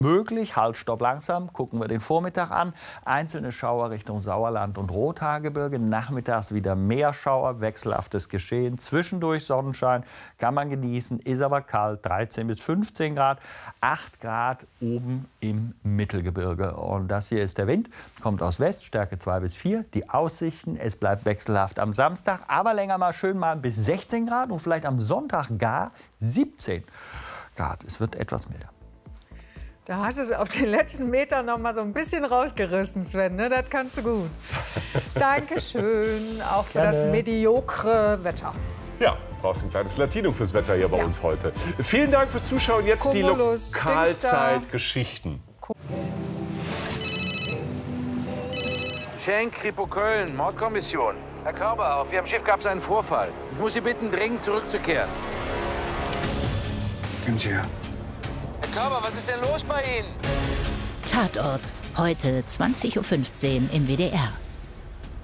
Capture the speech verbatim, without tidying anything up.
möglich. Halt, stopp, langsam. Gucken wir den Vormittag an. Einzelne Schauer Richtung Sauerland und Rothaargebirge. Nachmittags wieder mehr Schauer, wechselhaftes Geschehen. Zwischendurch Sonnenschein, kann man genießen, ist aber kalt. dreizehn bis fünfzehn Grad, acht Grad oben im Mittelgebirge. Und das hier ist der Wind, kommt aus West, Stärke zwei bis vier. Die Aussichten, es bleibt wechselhaft am Samstag, aber länger mal schön mal bis sechzehn Grad und vielleicht am Sonntag gar siebzehn Grad. Es wird etwas milder. Da hast du es auf den letzten Metern noch mal so ein bisschen rausgerissen, Sven. Ne? Das kannst du gut. Dankeschön, auch für Gerne. das mediokre Wetter. Ja, brauchst ein kleines Latinum fürs Wetter hier bei Ja. uns heute. Vielen Dank fürs Zuschauen. Jetzt Cumulus, die Lokalzeitgeschichten. Schenk, Kripo Köln, Mordkommission. Herr Körber, auf Ihrem Schiff gab es einen Vorfall. Ich muss Sie bitten, dringend zurückzukehren. Gehen Sie her. Herr Körber, was ist denn los bei Ihnen? Tatort. Heute zwanzig Uhr fünfzehn im W D R.